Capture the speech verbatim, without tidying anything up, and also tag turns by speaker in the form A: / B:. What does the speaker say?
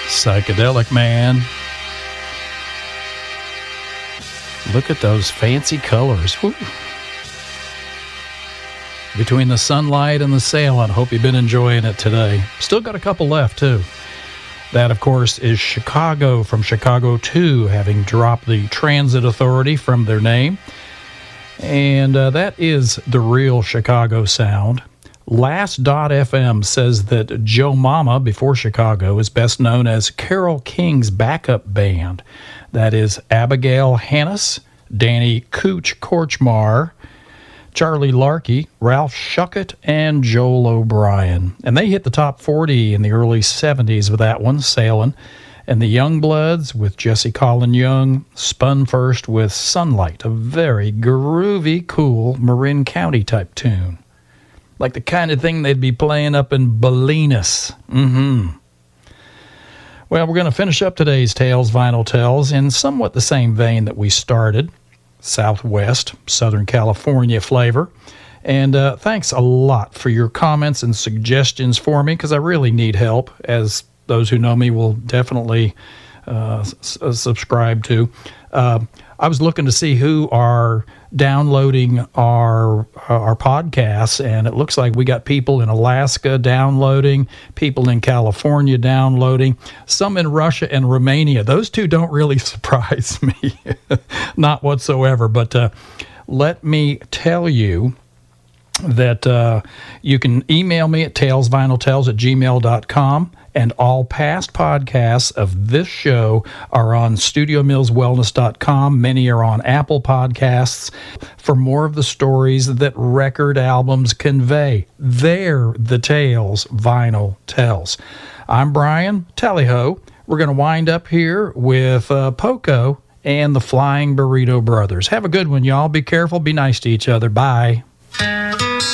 A: Psychedelic Man. Look at those fancy colors. Woo. Between the sunlight and the sail, I hope you've been enjoying it today. Still got a couple left, too. That, of course, is Chicago from Chicago two, having dropped the Transit Authority from their name. And uh, that is the real Chicago sound. Last dot F M says that Joe Mama, before Chicago, is best known as Carole King's backup band. That is Abigail Hannis, Danny Cooch Korchmar, Charlie Larkey, Ralph Schuckett, and Joel O'Brien. And they hit the top forty in the early seventies with that one, Sailin'. And the Youngbloods with Jesse Colin Young spun first with Sunlight, a very groovy, cool Marin County type tune. Like the kind of thing they'd be playing up in Bolinas. Mm-hmm. Well, we're going to finish up today's Tales, Vinyl Tales in somewhat the same vein that we started. Southwest, Southern California flavor. And uh, thanks a lot for your comments and suggestions for me, because I really need help, as those who know me will definitely uh, s- subscribe to. Uh, I was looking to see who are downloading our our podcasts, and it looks like we got people in Alaska downloading, people in California downloading, some in Russia and Romania. Those two don't really surprise me, not whatsoever. But uh, let me tell you that uh, you can email me at talesvinyltales at gmail dot com, and all past podcasts of this show are on studio mills wellness dot com. Many are on Apple Podcasts. For more of the stories that record albums convey, they're the Tales Vinyl Tells. I'm Brian. Tally-ho. We're going to wind up here with uh, Poco and the Flying Burrito Brothers. Have a good one, y'all. Be careful. Be nice to each other. Bye.